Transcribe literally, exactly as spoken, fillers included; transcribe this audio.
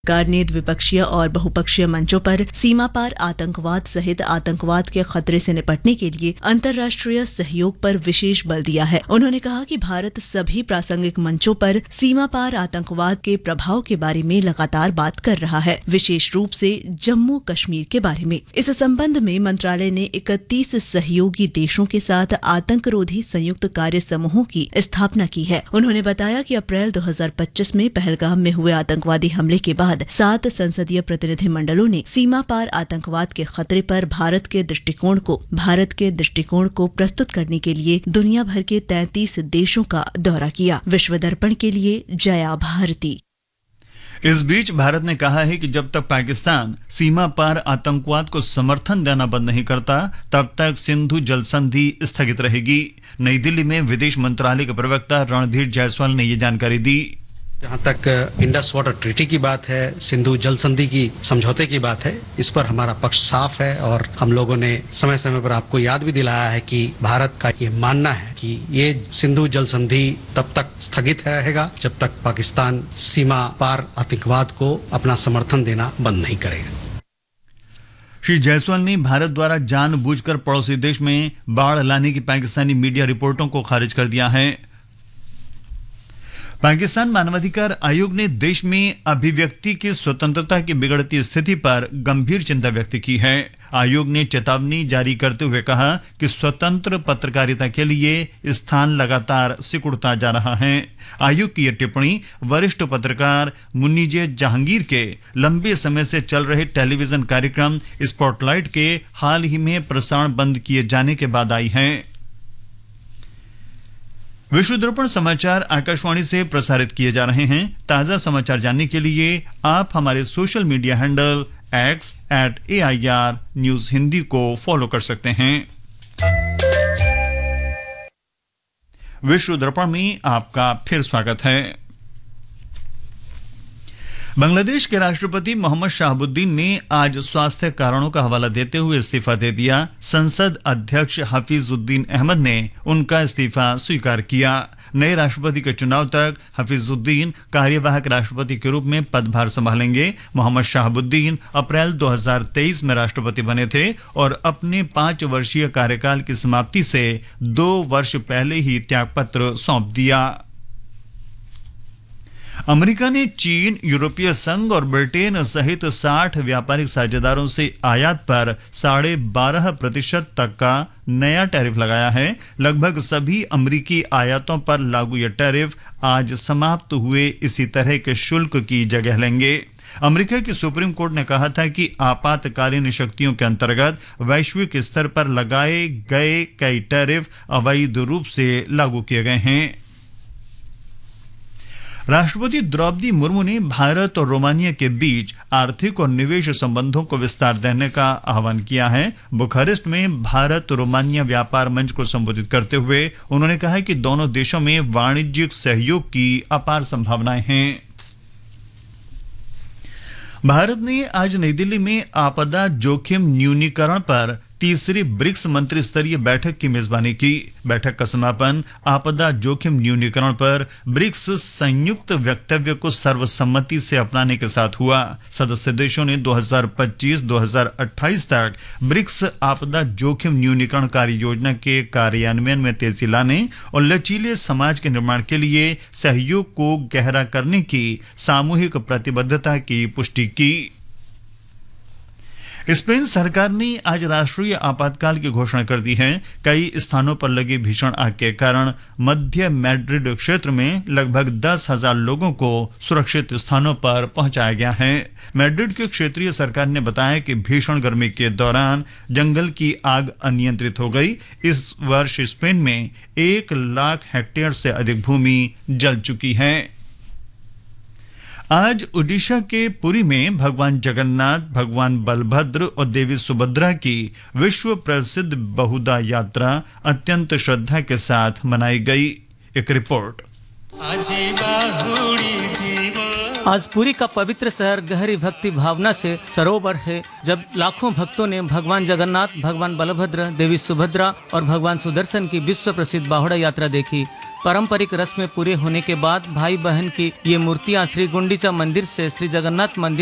सरकार ने द्विपक्षीय और बहुपक्षीय मंचों पर सीमा पार आतंकवाद सहित आतंकवाद के खतरे से निपटने के लिए अंतर्राष्ट्रीय सहयोग पर विशेष बल दिया है। उन्होंने कहा कि भारत सभी प्रासंगिक मंचों पर सीमा पार आतंकवाद के प्रभाव के बारे में लगातार बात कर रहा है, विशेष रूप से जम्मू कश्मीर के बारे में। इस संबंध में मंत्रालय ने इकतीस सहयोगी देशों के साथ आतंकरोधी संयुक्त कार्य समूहों की स्थापना की है। उन्होंने बताया कि अप्रैल दो हजार पच्चीस में पहलगाम में हुए आतंकवादी हमले के बाद सात संसदीय प्रतिनिधि मंडलों ने सीमा पार आतंकवाद के खतरे पर भारत के दृष्टिकोण को भारत के दृष्टिकोण को प्रस्तुत करने के लिए दुनिया भर के तैंतीस देशों का दौरा किया। विश्व दर्पण के लिए जया भारती। इस बीच भारत ने कहा है कि जब तक पाकिस्तान सीमा पार आतंकवाद को समर्थन देना बंद नहीं करता, तब तक सिंधु जल संधि स्थगित रहेगी। नई दिल्ली में विदेश मंत्रालय के प्रवक्ता रणधीर जायसवाल ने ये जानकारी दी। जहाँ तक इंडस वाटर ट्रीटी की बात है, सिंधु जल संधि की समझौते की बात है, इस पर हमारा पक्ष साफ है और हम लोगों ने समय समय पर आपको याद भी दिलाया है कि भारत का ये मानना है कि ये सिंधु जल संधि तब तक स्थगित रहेगा जब तक पाकिस्तान सीमा पार आतंकवाद को अपना समर्थन देना बंद नहीं करेगा। श्री जायसवाल ने भारत द्वारा जानबूझकर पड़ोसी देश में बाढ़ लाने की पाकिस्तानी मीडिया रिपोर्टों को खारिज कर दिया है। पाकिस्तान मानवाधिकार आयोग ने देश में अभिव्यक्ति की स्वतंत्रता की बिगड़ती स्थिति पर गंभीर चिंता व्यक्त की है। आयोग ने चेतावनी जारी करते हुए कहा कि स्वतंत्र पत्रकारिता के लिए स्थान लगातार सिकुड़ता जा रहा है। आयोग की यह टिप्पणी वरिष्ठ पत्रकार मुन्नीजे जहांगीर के लंबे समय से चल रहे टेलीविजन कार्यक्रम स्पॉटलाइट के हाल ही में प्रसारण बंद किए जाने के बाद आई है। विश्व दर्पण समाचार आकाशवाणी से प्रसारित किए जा रहे हैं। ताजा समाचार जानने के लिए आप हमारे social media handle x eight A I R news Hindi को फॉलो कर सकते हैं। विश्व दर्पण में आपका फिर स्वागत है। बांग्लादेश के राष्ट्रपति मोहम्मद शाहबुद्दीन ने आज स्वास्थ्य कारणों का हवाला देते हुए इस्तीफा दे दिया। संसद अध्यक्ष हफीजुद्दीन अहमद ने उनका इस्तीफा स्वीकार किया। नए राष्ट्रपति के चुनाव तक हफीजुद्दीन कार्यवाहक राष्ट्रपति के रूप में पदभार संभालेंगे। मोहम्मद शाहबुद्दीन अप्रैल दो हजार तेईस में राष्ट्रपति बने थे और अपने पांच वर्षीय कार्यकाल की समाप्ति से दो वर्ष पहले ही त्यागपत्र सौंप दिया। अमेरिका ने चीन, यूरोपीय संघ और ब्रिटेन सहित साठ व्यापारिक साझेदारों से आयात पर साढ़े बारह प्रतिशत तक का नया टैरिफ लगाया है। लगभग सभी अमेरिकी आयातों पर लागू यह टैरिफ आज समाप्त हुए इसी तरह के शुल्क की जगह लेंगे। अमेरिका की सुप्रीम कोर्ट ने कहा था कि आपातकालीन शक्तियों के अंतर्गत वैश्विक स्तर पर लगाए गए कई टैरिफ अवैध रूप से लागू किए गए हैं। राष्ट्रपति द्रौपदी मुर्मू ने भारत और रोमानिया के बीच आर्थिक और निवेश संबंधों को विस्तार देने का आह्वान किया है। बुखारेस्ट में भारत रोमानिया व्यापार मंच को संबोधित करते हुए उन्होंने कहा कि दोनों देशों में वाणिज्यिक सहयोग की अपार संभावनाएं हैं। भारत ने आज नई दिल्ली में आपदा जोखिम न्यूनीकरण पर तीसरी ब्रिक्स मंत्री स्तरीय बैठक की मेजबानी की। बैठक का समापन आपदा जोखिम न्यूनीकरण पर ब्रिक्स संयुक्त वक्तव्य को सर्वसम्मति से अपनाने के साथ हुआ। सदस्य देशों ने दो हजार पच्चीस दो हजार अट्ठाईस तक ब्रिक्स आपदा जोखिम न्यूनीकरण कार्य योजना के कार्यान्वयन में तेजी लाने और लचीले समाज के निर्माण के लिए सहयोग को गहरा करने की सामूहिक प्रतिबद्धता की पुष्टि की। स्पेन सरकार ने आज राष्ट्रीय आपातकाल की घोषणा कर दी है। कई स्थानों पर लगी भीषण आग के कारण मध्य मैड्रिड क्षेत्र में लगभग दस हजार लोगों को सुरक्षित स्थानों पर पहुंचाया गया है। मैड्रिड के क्षेत्रीय सरकार ने बताया कि भीषण गर्मी के दौरान जंगल की आग अनियंत्रित हो गई। इस वर्ष स्पेन में एक लाख हेक्टेयर से अधिक भूमि जल चुकी है। आज ओडिशा के पुरी में भगवान जगन्नाथ, भगवान बलभद्र और देवी सुभद्रा की विश्व प्रसिद्ध बहुदा यात्रा अत्यंत श्रद्धा के साथ मनाई गई। एक रिपोर्ट। आज पुरी का पवित्र शहर गहरी भक्ति भावना से सरोवर है, जब लाखों भक्तों ने भगवान जगन्नाथ, भगवान बलभद्र, देवी सुभद्रा और भगवान सुदर्शन की विश्व प्रसिद्ध बाहुड़ा यात्रा देखी। पारंपरिक रस्में पूरे होने के बाद भाई बहन की ये मूर्तियां श्री गुंडीचा मंदिर से श्री जगन्नाथ मंदिर